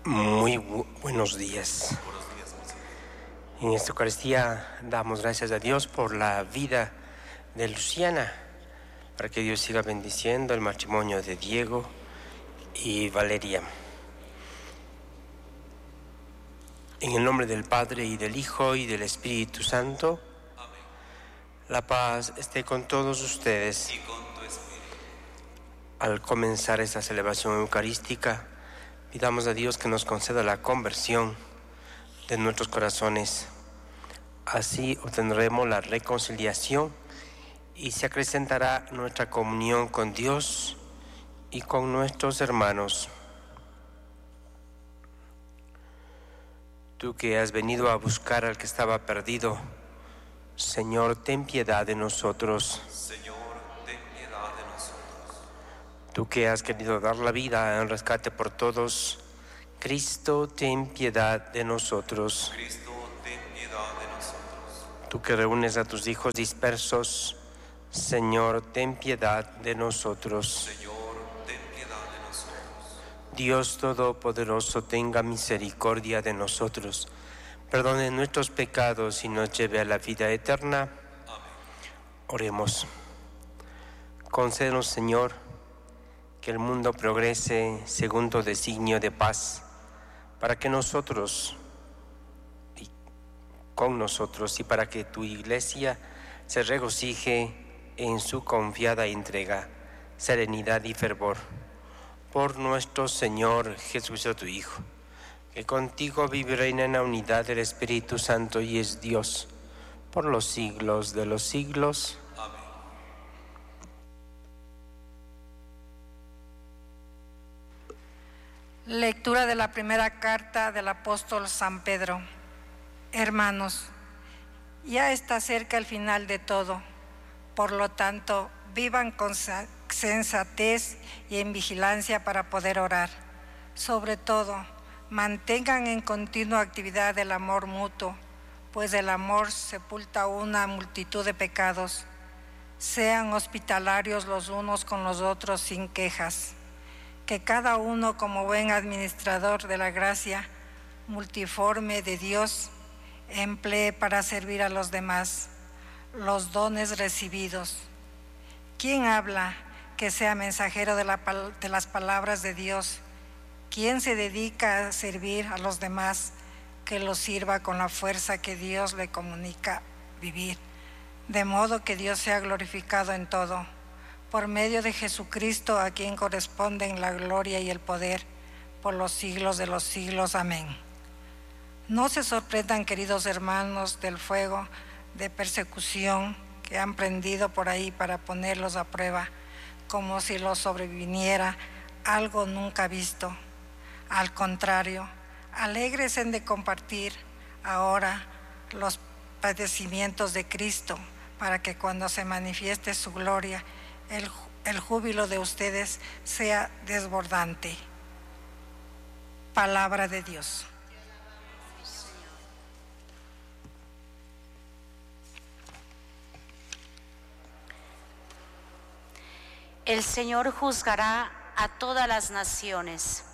Muy buenos días. En esta Eucaristía damos gracias a Dios por la vida de Luciana, para que Dios siga bendiciendo el matrimonio de Diego y Valeria. En el nombre del Padre, y del Hijo, y del Espíritu Santo. Amén. La paz esté con todos ustedes. Y con tu espíritu. Al comenzar esta celebración eucarística, pidamos a Dios que nos conceda la conversión de nuestros corazones. Así obtendremos la reconciliación y se acrecentará nuestra comunión con Dios y con nuestros hermanos. Tú que has venido a buscar al que estaba perdido, Señor, ten piedad de nosotros. Señor, ten piedad de nosotros. Tú que has querido dar la vida en rescate por todos, Cristo, ten piedad de nosotros. Cristo, ten piedad de nosotros. Tú que reúnes a tus hijos dispersos, Señor, ten piedad de nosotros. Señor, ten piedad de nosotros. Dios Todopoderoso, tenga misericordia de nosotros, perdone nuestros pecados y nos lleve a la vida eterna. Amén. Oremos. Concédenos, Señor, que el mundo progrese según tu designio de paz, para que nosotros, y con nosotros, y para que tu Iglesia se regocije en su confiada entrega, serenidad y fervor. Por nuestro Señor Jesucristo, tu Hijo, que contigo vive y reina en la unidad del Espíritu Santo y es Dios, por los siglos de los siglos. Amén. Lectura de la primera carta del apóstol San Pedro. Hermanos, ya está cerca el final de todo. Por lo tanto, vivan con sensatez y en vigilancia para poder orar. Sobre todo, mantengan en continua actividad el amor mutuo, pues el amor sepulta una multitud de pecados. Sean hospitalarios los unos con los otros sin quejas. Que cada uno, como buen administrador de la gracia multiforme de Dios, emplee para servir a los demás los dones recibidos. ¿Quién habla? Que sea mensajero de las palabras de Dios. ¿Quién se dedica a servir a los demás? Que los sirva con la fuerza que Dios le comunica vivir, de modo que Dios sea glorificado en todo, por medio de Jesucristo, a quien corresponden la gloria y el poder por los siglos de los siglos. Amén. No se sorprendan, queridos hermanos, del fuego de persecución que han prendido por ahí para ponerlos a prueba, como si los sobreviniera algo nunca visto. Al contrario, alégrense de compartir ahora los padecimientos de Cristo, para que cuando se manifieste su gloria, el júbilo de ustedes sea desbordante. Palabra de Dios. El Señor juzgará a todas las naciones.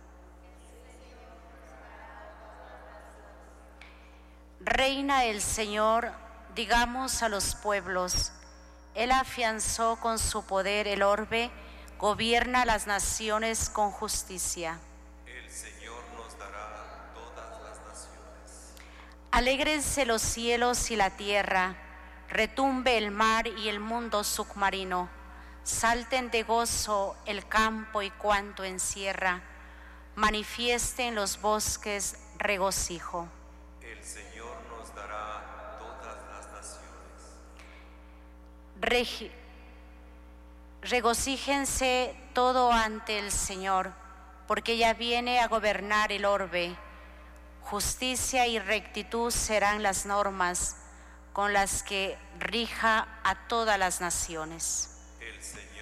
Reina el Señor, digamos a los pueblos. Él afianzó con su poder el orbe, gobierna las naciones con justicia. El Señor nos dará todas las naciones. Alégrense los cielos y la tierra, retumbe el mar y el mundo submarino. Salten de gozo el campo y cuanto encierra, manifiesten los bosques regocijo. El Señor nos dará todas las naciones. Regocíjense todo ante el Señor, porque ya viene a gobernar el orbe. Justicia y rectitud serán las normas con las que rija a todas las naciones. El Señor